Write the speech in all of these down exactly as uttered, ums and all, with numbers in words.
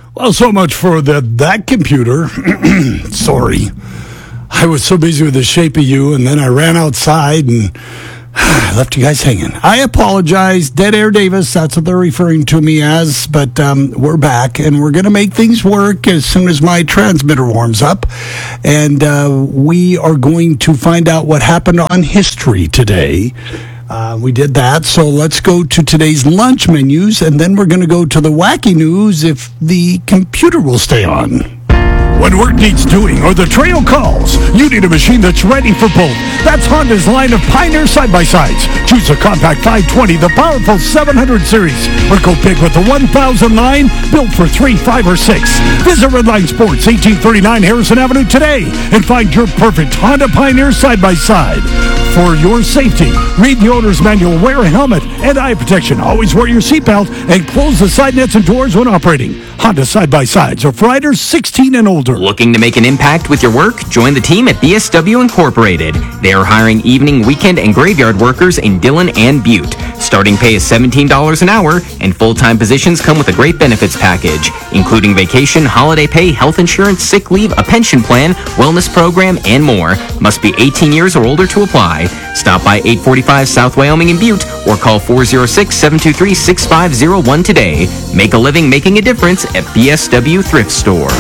Well, so much for the, that computer. Sorry. I was so busy with the shape of you, and then I ran outside and left you guys hanging. I apologize. Dead Air Davis, that's what they're referring to me as. But um, we're back, and we're going to make things work as soon as my transmitter warms up. And uh, we are going to find out what happened on History today. Uh, we did that, so let's go to today's lunch menus, and then we're going to go to the wacky news if the computer will stay on. When work needs doing or the trail calls, you need a machine that's ready for both. That's Honda's line of Pioneer side-by-sides. Choose a compact five twenty, the powerful seven hundred series, or go big with the one thousand line, built for three, five, or six. Visit Redline Sports, eighteen thirty-nine Harrison Avenue today and find your perfect Honda Pioneer side-by-side. For your safety, read the owner's manual, wear a helmet and eye protection. Always wear your seatbelt and close the side nets and doors when operating. Honda side-by-sides are for riders sixteen and older. Looking to make an impact with your work? Join the team at B S W Incorporated. They are hiring evening, weekend, and graveyard workers in Dillon and Butte. Starting pay is seventeen dollars an hour, and full-time positions come with a great benefits package, including vacation, holiday pay, health insurance, sick leave, a pension plan, wellness program, and more. Must be eighteen years or older to apply. Stop by eight forty-five South Wyoming in Butte or call four oh six, seven two three, six five oh one today. Make a living making a difference at B S W Thrift Store.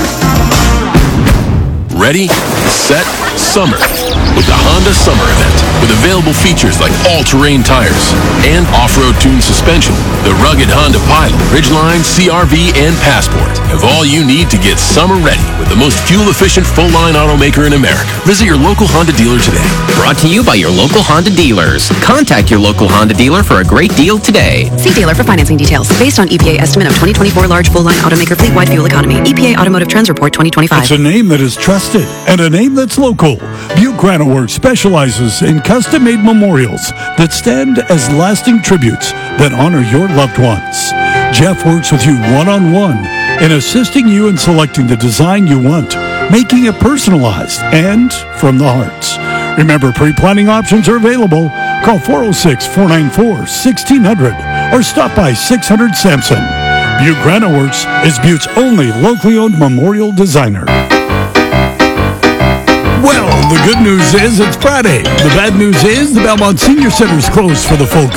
Ready, set, summer with the Honda Summer Event. With available features like all-terrain tires and off-road tuned suspension, the rugged Honda Pilot, Ridgeline, C R V, and Passport have all you need to get summer ready with the most fuel-efficient full-line automaker in America. Visit your local Honda dealer today. Brought to you by your local Honda dealers. Contact your local Honda dealer for a great deal today. See dealer for financing details. Based on E P A estimate of twenty twenty-four large full-line automaker fleet-wide fuel economy. E P A Automotive Trends Report twenty twenty-five. It's a name that is trusted and a name that's local. Butte Granite Works specializes in custom-made memorials that stand as lasting tributes that honor your loved ones. Jeff works with you one-on-one in assisting you in selecting the design you want, making it personalized and from the heart. Remember, pre-planning options are available. Call four oh six, four nine four, one six zero zero or stop by six hundred Sampson. Butte Granite Works is Butte's only locally owned memorial designer. Well, the good news is it's Friday. The bad news is the Belmont Senior Center is closed for the folk